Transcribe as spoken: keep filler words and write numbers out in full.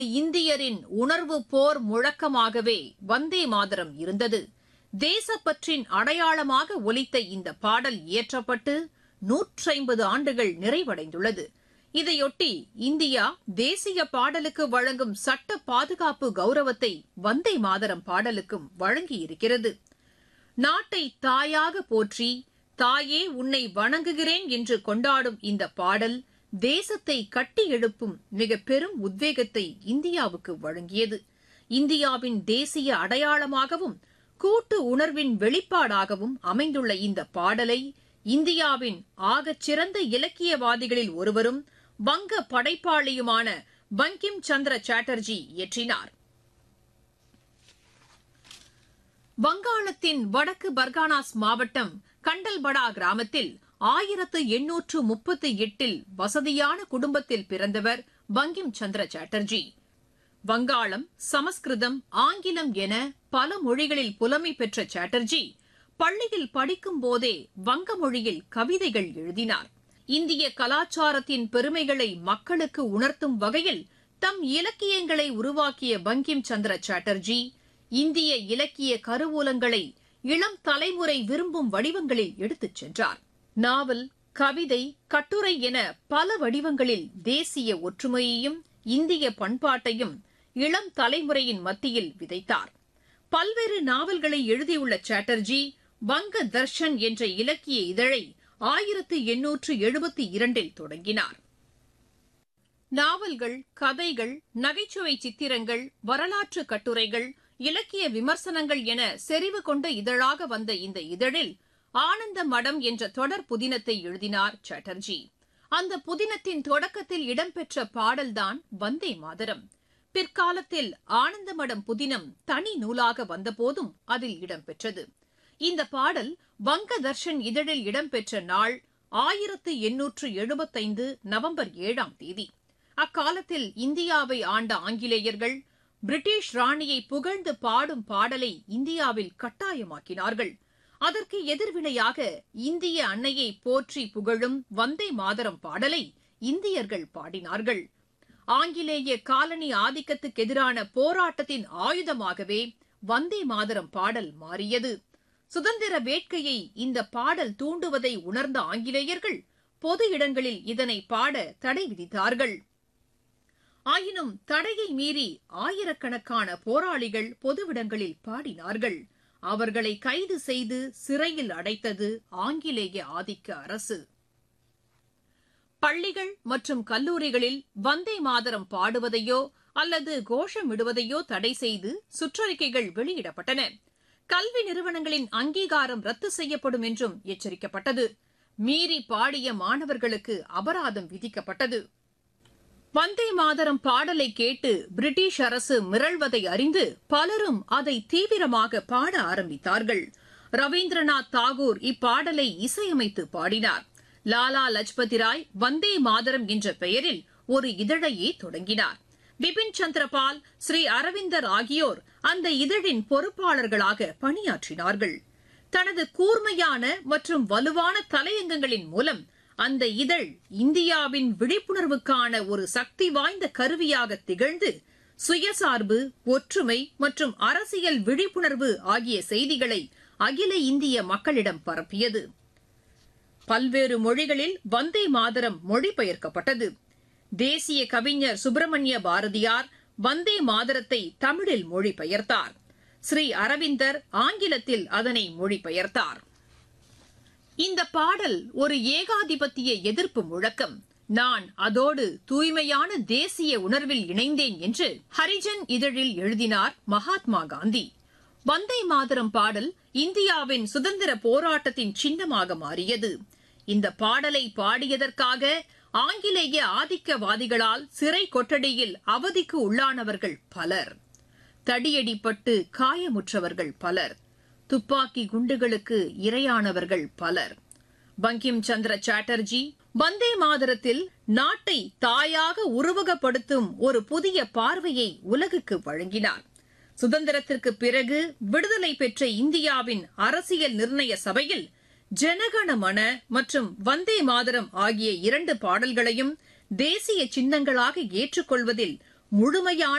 இந்தியரின் உணர்வு போர் முழக்கமாகவே வந்தே மாதரம் இருந்தது. தேசப்பற்றின் அடையாளமாக ஒலித்த இந்த பாடல் இயற்றப்பட்டு நூற்றைம்பது ஆண்டுகள் நிறைவடைந்துள்ளது. இதையொட்டி இந்தியா தேசிய பாடலுக்கு வழங்கும் சட்ட பாதுகாப்பு கௌரவத்தை வந்தே மாதரம் பாடலுக்கும் வழங்கியிருக்கிறது. நாட்டை தாயாக போற்றி, தாயே உன்னை வணங்குகிறேன் என்று கொண்டாடும் இந்த பாடல் தேசத்தை கட்டி எழுப்பும் மிக பெரும் உத்வேகத்தை இந்தியாவுக்கு வழங்கியது. இந்தியாவின் தேசிய அடையாளமாகவும் கூட்டு உணர்வின் வெளிப்பாடாகவும் அமைந்துள்ள இந்த பாடலை இந்தியாவின் ஆகச்சிறந்த இலக்கியவாதிகளில் ஒருவரும் வங்க படைப்பாளியுமான பங்கிம் சந்திர சாட்டர்ஜி இயற்றினார். வங்காளத்தின் வடக்கு பர்கானாஸ் மாவட்டம் கண்டல்படா கிராமத்தில் ஆயிரத்து எண்ணூற்று முப்பத்தி எட்டில் வசதியான குடும்பத்தில் பிறந்தவர் பங்கிம் சந்திர சாட்டர்ஜி. வங்காளம், சமஸ்கிருதம், ஆங்கிலம் என பல மொழிகளில் புலமை பெற்ற சாட்டர்ஜி பள்ளியில் படிக்கும் போதே வங்க மொழியில் கவிதைகள் எழுதினார். இந்திய கலாச்சாரத்தின் பெருமைகளை மக்களுக்கு உணர்த்தும் வகையில் தம் இலக்கியங்களை உருவாக்கிய பங்கிம் சந்திர சாட்டர்ஜி இந்திய இலக்கிய கருவூலங்களை இளம் தலைமுறை விரும்பும் வடிவங்களில் எடுத்துச் சென்றார். நாவல், கவிதை, கட்டுரை என பல வடிவங்களில் தேசிய ஒற்றுமையையும் இந்திய பண்பாட்டையும் இளம் தலைமுறையின் மத்தியில் விதைத்தார். பல்வேறு நாவல்களை எழுதியுள்ள சாட்டர்ஜி வங்க தர்ஷன் என்ற இலக்கிய இதழை ஆயிரத்து எண்ணூற்று எழுபத்தி இரண்டில் தொடங்கினார். நாவல்கள், கதைகள், நகைச்சுவை சித்திரங்கள், வரலாற்று கட்டுரைகள், இலக்கிய விமர்சனங்கள் என செறிவு கொண்ட இதழாக வந்த இந்த இதழில் ஆனந்த மடம் என்ற தொடர் புதினத்தை எழுதினார் சாட்டர்ஜி. அந்த புதினத்தின் தொடக்கத்தில் இடம்பெற்ற பாடல்தான் வந்தே மாதரம். பிற்காலத்தில் ஆனந்த மடம் புதினம் தனி நூலாக வந்தபோதும் அதில் இடம்பெற்றது. இந்த பாடல் வங்க தர்ஷன் இதழில் இடம்பெற்ற நாள் ஆயிரத்து எண்ணூற்று எழுபத்தைந்து நவம்பர் ஏழாம் தேதி. அக்காலத்தில் இந்தியாவை ஆண்ட ஆங்கிலேயர்கள் பிரிட்டிஷ் ராணியை புகழ்ந்து பாடும் பாடலை இந்தியாவில் கட்டாயமாக்கினார்கள். அதற்கு எதிர்வினையாக இந்திய அன்னையை போற்றி புகழும் வந்தே மாதரம் பாடலை இந்தியர்கள் பாடினார்கள். ஆங்கிலேய காலனி ஆதிக்கத்துக்கு எதிரான போராட்டத்தின் ஆயுதமாகவே வந்தே மாதரம் பாடல் மாறியது. சுதந்திர வேட்கையை இந்த பாடல் தூண்டுவதை உணர்ந்த ஆங்கிலேயர்கள் பொது இடங்களில் இதனை பாட தடை விதித்தார்கள். ஆயினும் தடையை மீறி ஆயிரக்கணக்கான போராளிகள் பொதுவிடங்களில் பாடினார்கள். அவர்களை கைது செய்து சிறையில் அடைத்தது ஆங்கிலேய ஆதிக்க அரசு. பள்ளிகள் மற்றும் கல்லூரிகளில் வந்தே மாதரம் பாடுவதையோ அல்லது கோஷமிடுவதையோ தடை செய்து சுற்றறிக்கைகள் வெளியிடப்பட்டன. கல்வி நிறுவனங்களின் அங்கீகாரம் ரத்து செய்யப்படும் என்றும் எச்சரிக்கப்பட்டது. மீறி பாடிய மாணவர்களுக்கு அபராதம் விதிக்கப்பட்டது. வந்தே மாதரம் பாடலை கேட்டு பிரிட்டிஷ் அரசு மிரள்வதை அறிந்து பலரும் அதை தீவிரமாக பாட ஆரம்பித்தார்கள். ரவீந்திரநாத் தாகூர் இப்பாடலை இசையமைத்து பாடினார். லாலா லஜ்பதி ராய் வந்தே மாதரம் என்ற பெயரில் ஒரு இதழையே தொடங்கினார். பிபின் சந்திரபால், ஸ்ரீ அரவிந்தர் ஆகியோர் அந்த இதழின் பொறுப்பாளர்களாக பணியாற்றினார்கள். தனது கூர்மையான மற்றும் வலுவான தலையங்கங்களின் மூலம் அந்த இதழ் இந்தியாவின் விழிப்புணர்வுக்கான ஒரு சக்தி வாய்ந்த கருவியாக திகழ்ந்து சுயசார்பு, ஒற்றுமை மற்றும் அரசியல் விழிப்புணர்வு ஆகிய செய்திகளை அகில இந்திய மக்களிடம் பரப்பியது. பல்வேறு மொழிகளில் வந்தே மாதரம் மொழிபெயர்க்கப்பட்டது. தேசிய கவிஞர் சுப்பிரமணிய பாரதியார் வந்தே மாதரத்தை தமிழில் மொழிபெயர்த்தார். ஸ்ரீ அரவிந்தர் ஆங்கிலத்தில் அதனை மொழிபெயர்த்தார். இந்த பாடல் ஒரு ஏகாதிபத்திய எதிர்ப்பு முழக்கம். நான் அதோடு தூய்மையான தேசிய உணர்வில் இணைந்தேன் என்று ஹரிஜன் இதழில் எழுதினார் மகாத்மா காந்தி. வந்தே மாதரம் பாடல் இந்தியாவின் சுதந்திர போராட்டத்தின் சின்னமாக மாறியது. இந்த பாடலை பாடியதற்காக ஆங்கிலேய ஆதிக்கவாதிகளால் சிறை கொட்டடியில் அவதிக்கு உள்ளானவர்கள் பலர், தடியடிப்பட்டு காயமுற்றவர்கள் பலர், துப்பாக்கி குண்டுகளுக்கு இரையானவர்கள் பலர். பங்கிம் சந்திர சாட்டர்ஜி வந்தே மாதரத்தில் நாட்டை தாயாக உருவகப்படுத்தும் ஒரு புதிய பார்வையை உலகுக்கு வழங்கினார். சுதந்திரத்திற்கு பிறகு விடுதலை பெற்ற இந்தியாவின் அரசியல் நிர்ணய சபையில் ஜனகணமன மற்றும் வந்தே மாதரம் ஆகிய இரண்டு பாடல்களையும் தேசிய சின்னங்களாக ஏற்றுக்கொள்வதில் முழுமையான